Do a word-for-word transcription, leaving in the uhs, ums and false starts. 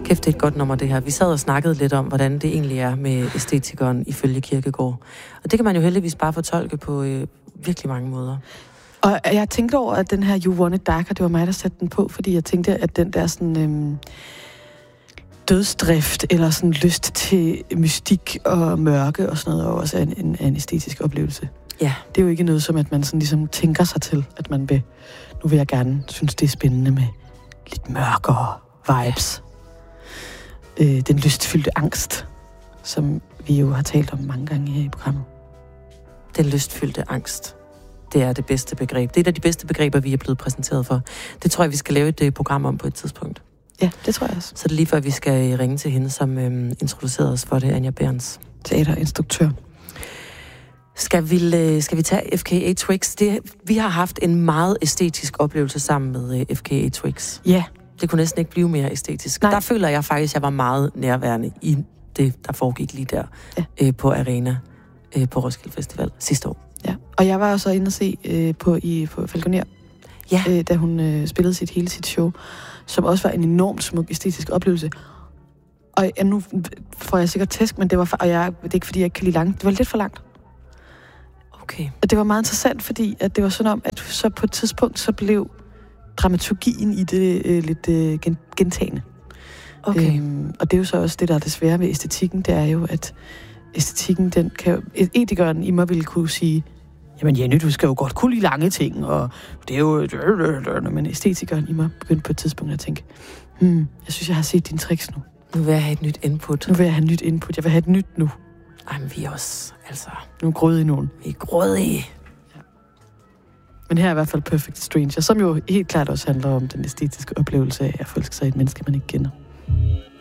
Kæft, det er et godt nummer, det her. Vi sad og snakkede lidt om, hvordan det egentlig er med æstetikeren ifølge Kierkegaard. Og det kan man jo heldigvis bare fortolke på øh, virkelig mange måder. Og jeg tænkte over, at den her You Want It Darker, det var mig, der satte den på, fordi jeg tænkte, at den der sådan øhm, dødsdrift, eller sådan lyst til mystik og mørke og sådan noget, og også er en, en, en æstetisk oplevelse. Ja. Det er jo ikke noget som, at man sådan ligesom tænker sig til, at man vil, nu vil jeg gerne synes, det er spændende med lidt mørkere vibes. Ja. Øh, den lystfyldte angst, som vi jo har talt om mange gange her i programmet. Den lystfyldte angst. Det er det bedste begreb. Det er et af de bedste begreber, vi er blevet præsenteret for. Det tror jeg, vi skal lave et program om på et tidspunkt. Ja, det tror jeg også. Så det er lige før, vi skal ringe til hende, som øhm, introducerede os for det, Anja Behrens. Teaterinstruktør. Skal vi, skal vi tage F K A Twigs? Det, vi har haft en meget æstetisk oplevelse sammen med F K A Twigs. Ja. Det kunne næsten ikke blive mere æstetisk. Nej. Der føler jeg faktisk, at jeg var meget nærværende i det, der foregik lige der ja. øh, på Arena øh, på Roskilde Festival sidste år. Ja, og jeg var også inde og se øh, på, i, på Falconer, ja. øh, da hun øh, spillede sit hele sit show, som også var en enormt smuk æstetisk oplevelse. Og ja, nu får jeg sikkert tæsk, men det var, for, og jeg, det er ikke fordi, jeg ikke kan lide langt. Det var lidt for langt. Okay. Og det var meget interessant, fordi at det var sådan om, at så på et tidspunkt, så blev dramaturgien i det øh, lidt øh, gentagende. Okay. Øhm, og det er jo så også det, der er det svære ved æstetikken, det er jo, at æstetikken, den kan etikeren i mig ville kunne sige, jamen Jenny, du skal jo godt kunne lide lange ting, og det er jo... Men æstetikeren i mig begyndte på et tidspunkt at tænke, hmm, jeg synes, jeg har set dine tricks nu. Nu vil jeg have et nyt input. Nu vil jeg have et nyt input. Jeg vil have et nyt nu. Ej, men vi er også, altså... Nu er grådige nogen. Vi er grådige. Ja. Men her er i hvert fald Perfect Stranger, som jo helt klart også handler om den æstetiske oplevelse af at forelske sig i et menneske, man ikke kender.